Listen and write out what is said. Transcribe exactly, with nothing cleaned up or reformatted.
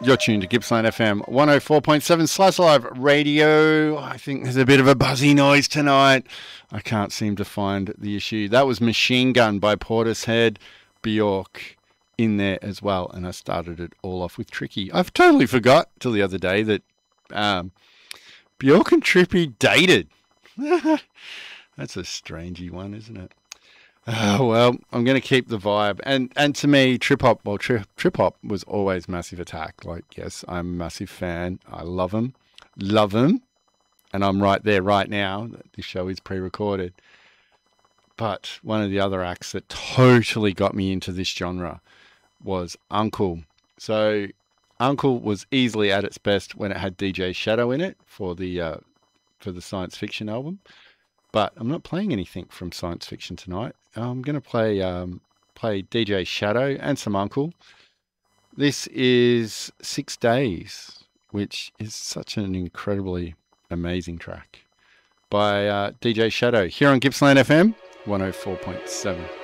You're tuned to Gippsland F M one oh four point seven Slice Live Radio. I think there's a bit of a buzzy noise tonight. I can't seem to find the issue. That was Machine Gun by Portishead, Bjork in there as well. And I started it all off with Tricky. I've totally forgot till the other day that um, Bjork and Trippy dated. That's a strangey one, isn't it? Oh, well, I'm going to keep the vibe. And and to me, trip hop, well, tri- trip hop was always Massive Attack. Like, yes, I'm a massive fan. I love them. Love them. And I'm right there right now. This show is pre-recorded. But one of the other acts that totally got me into this genre was Uncle. So Uncle was easily at its best when it had D J Shadow in it for the uh, for the science fiction album. But I'm not playing anything from science fiction tonight. I'm going to play um, play D J Shadow and some Uncle. This is Six Days, which is such an incredibly amazing track by uh, D J Shadow here on Gippsland F M one oh four point seven.